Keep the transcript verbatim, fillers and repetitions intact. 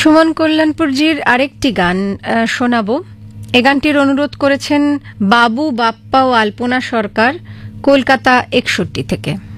সুমন কল্যাণপুরজির আরেকটি গান শোনাবো। এ গানটির অনুরোধ করেছেন বাবু বাপ্পা ও আলপনা সরকার, কলকাতা একষট্টি থেকে।